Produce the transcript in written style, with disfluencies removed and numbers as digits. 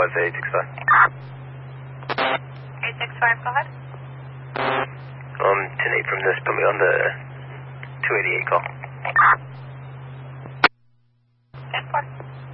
was 865. 865, go ahead. 10-8 from this, put me on the 288 call. 10-4.